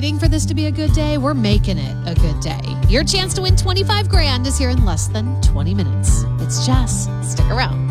waiting for this to be a good day. We're making it a good day. Your chance to win 25 grand is here in less than 20 minutes. It's Jess. Stick around.